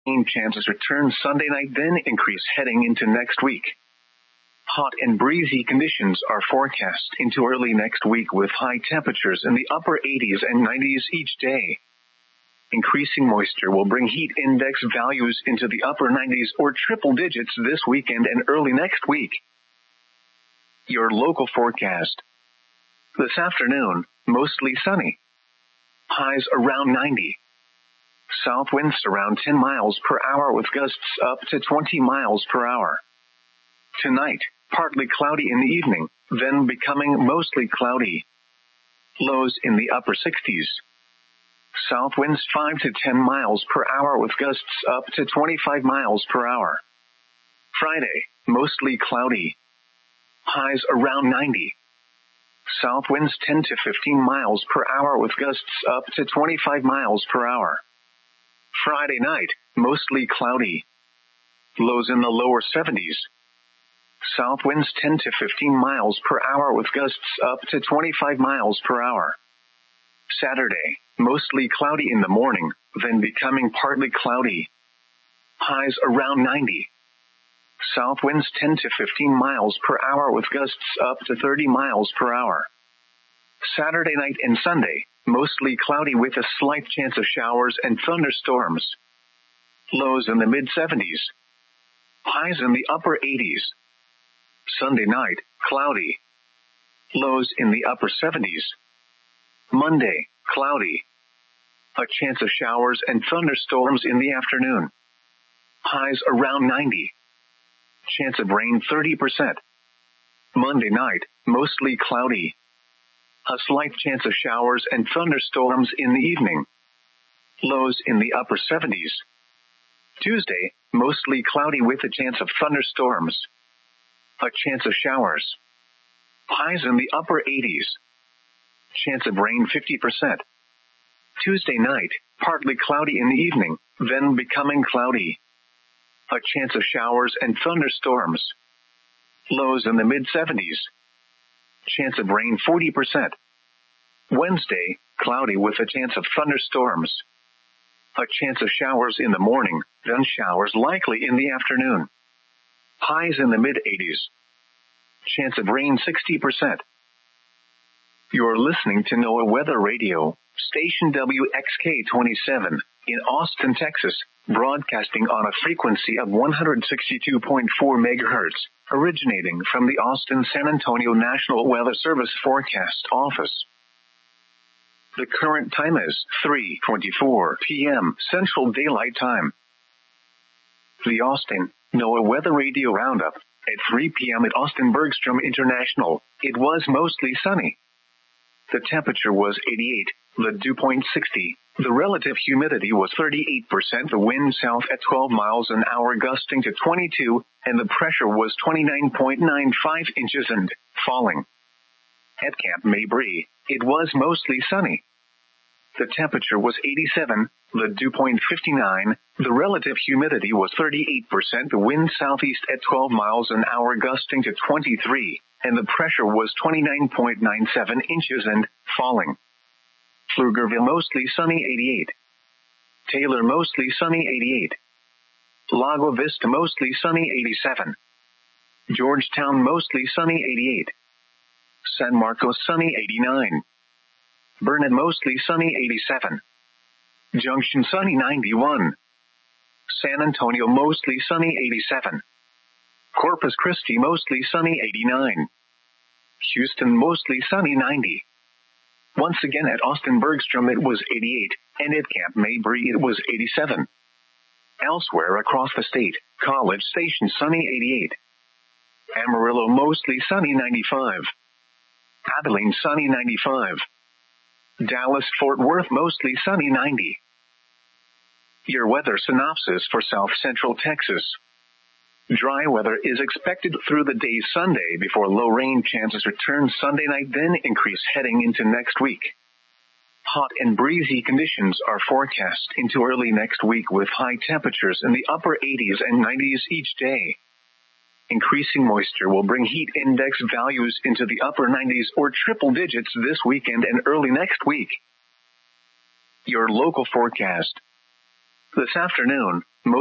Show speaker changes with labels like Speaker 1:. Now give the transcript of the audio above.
Speaker 1: Rain chances return Sunday night, then increase heading into next week. Hot and breezy conditions are forecast into early next week with high temperatures in the upper 80s and 90s each day. Increasing moisture will bring heat index values into the upper 90s or triple digits this weekend and early next week. Your local forecast. This afternoon, mostly sunny. Highs around 90. South winds around 10 miles per hour with gusts up to 20 miles per hour. Tonight, partly cloudy in the evening, then becoming mostly cloudy. Lows in the upper 60s. South winds 5 to 10 miles per hour with gusts up to 25 miles per hour. Friday, mostly cloudy. Highs around 90. South winds 10 to 15 miles per hour with gusts up to 25 miles per hour. Friday night, mostly cloudy. Lows in the lower 70s. South winds 10 to 15 miles per hour with gusts up to 25 miles per hour. Saturday, mostly cloudy in the morning, then becoming partly cloudy. Highs around 90. South winds 10 to 15 miles per hour with gusts up to 30 miles per hour. Saturday night and Sunday, mostly cloudy with a slight chance of showers and thunderstorms. Lows in the mid-70s. Highs in the upper 80s. Sunday night, cloudy. Lows in the upper 70s. Monday, cloudy. A chance of showers and thunderstorms in the afternoon. Highs around 90. Chance of rain 30%. Monday night, mostly cloudy. A slight chance of showers and thunderstorms in the evening. Lows in the upper 70s. Tuesday, mostly cloudy with a chance of thunderstorms. A chance of showers. Highs in the upper 80s. Chance of rain 50%. Tuesday night, partly cloudy in the evening, then becoming cloudy. A chance of showers and thunderstorms. Lows in the mid-70s. Chance of rain 40%. Wednesday, cloudy with a chance of thunderstorms. A chance of showers in the morning, then showers likely in the afternoon. Highs in the mid-80s. Chance of rain 60%. You're listening to NOAA Weather Radio, station WXK-27, in Austin, Texas, broadcasting on a frequency of 162.4 megahertz, originating from the Austin-San Antonio National Weather Service Forecast Office. The current time is 3:24 p.m. Central Daylight Time. The Austin NOAA Weather Radio Roundup. At 3 p.m. at Austin Bergstrom International, it was mostly sunny. The temperature was 88, the dew point 60, the relative humidity was 38%, the wind south at 12 miles an hour gusting to 22, and the pressure was 29.95 inches and falling. At Camp Mabry, it was mostly sunny. The temperature was 87, the dew point 59, the relative humidity was 38%, the wind southeast at 12 miles an hour gusting to 23, and the pressure was 29.97 inches and falling. Pflugerville mostly sunny 88. Taylor mostly sunny 88. Lago Vista mostly sunny 87. Georgetown mostly sunny 88. San Marcos sunny 89. Burnett mostly sunny 87. Junction sunny 91. San Antonio mostly sunny 87. Corpus Christi mostly sunny 89. Houston mostly sunny 90. Once again at Austin Bergstrom it was 88, and at Camp Mabry it was 87. Elsewhere across the state, College Station sunny 88. Amarillo mostly sunny 95. Abilene sunny 95. Dallas-Fort Worth mostly sunny 90. Your weather synopsis for South Central Texas. Dry weather is expected through the day Sunday before low rain chances return Sunday night, then increase heading into next week. Hot and breezy conditions are forecast into early next week with high temperatures in the upper 80s and 90s each day. Increasing moisture will bring heat index values into the upper 90s or triple digits this weekend and early next week. Your local forecast. This afternoon, most